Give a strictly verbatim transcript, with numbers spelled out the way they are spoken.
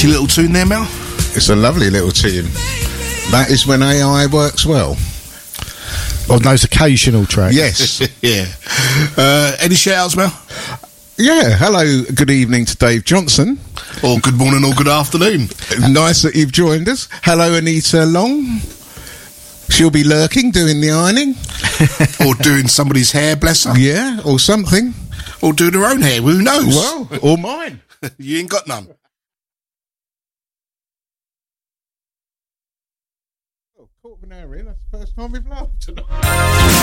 Catchy little tune there, Mel. It's a lovely little tune. That is when A I works well. On those occasional tracks. Yes. Yeah. Uh, any shout-outs, Mel? Yeah, hello, good evening to Dave Johnson. Or good morning or good afternoon. Nice that you've joined us. Hello, Anita Long. She'll be lurking, doing the ironing. Or doing somebody's hair, bless her. Yeah, or something. Or doing her own hair, who knows? Well, or mine. You ain't got none. Oh, quarter of an hour in, that's the first time we've laughed tonight.